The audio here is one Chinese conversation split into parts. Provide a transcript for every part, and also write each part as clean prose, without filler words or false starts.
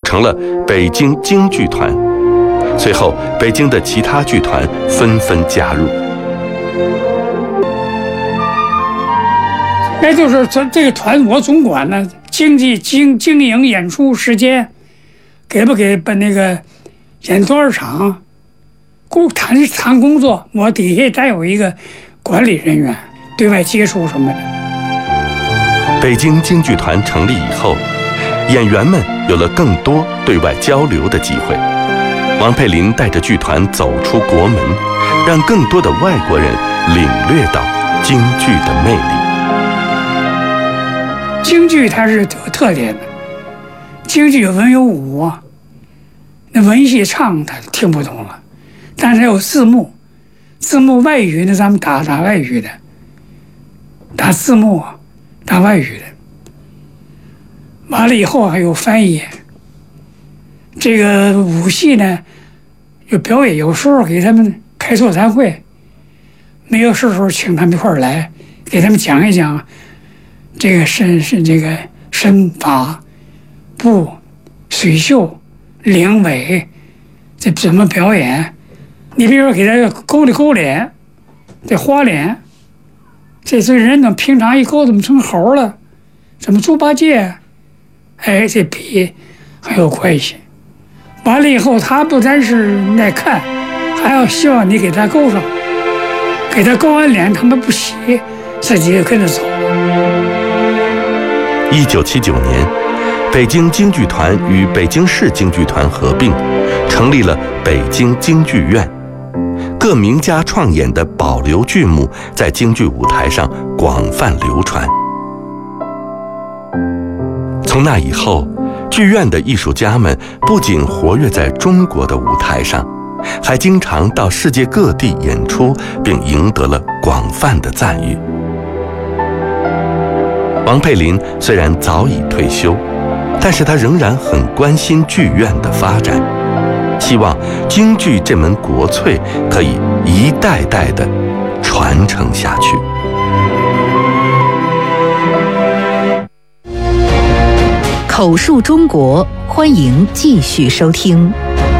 成了北京京剧团。随后，北京的其他剧团纷纷加入。 那就是这个团我总管呢，经营演出时间，给不给把那个演多少场，谈工作，我底下再有一个管理人员，对外接触什么的。 北京京剧团成立以后，演员们有了更多对外交流的机会。王佩林带着剧团走出国门，让更多的外国人领略到京剧的魅力。 京剧它是有特点的，京剧有文有武啊，那文戏唱他听不懂了，但是有字幕，字幕外语呢，咱们打外语的，打字幕，打外语的，完了以后还有翻译。这个武戏呢，有表演，有时候给他们开座谈会，没有事时候请他们一块儿来，给他们讲一讲这个身法、步、水袖、领尾，这怎么表演？你比如说给他勾脸，这花脸，这人怎么平常一勾怎么成猴了？怎么猪八戒？哎，这比很有关系。完了以后，他不单是爱看，还要希望你给他勾上，给他勾完脸，他们不喜，自己就跟着走。 1979年，北京京剧团与北京市京剧团合并，成立了北京京剧院。各名家创演的保留剧目在京剧舞台上广泛流传。从那以后，剧院的艺术家们不仅活跃在中国的舞台上，还经常到世界各地演出，并赢得了广泛的赞誉。王佩林虽然早已退休，但是他仍然很关心剧院的发展，希望京剧这门国粹可以一代代地传承下去。 口述中国，欢迎继续收听。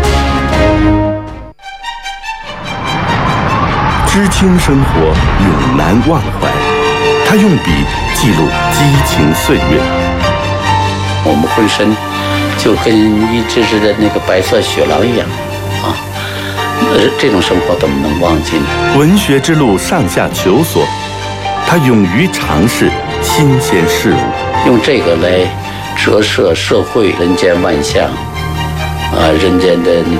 知青生活永难忘怀，他用笔记录激情岁月。 我们浑身就跟一只的那个白色雪狼一样啊，这种生活怎么能忘记呢？ 文学之路上下求索，他勇于尝试新鲜事物， 用这个来折射社会人间万象啊，人间的那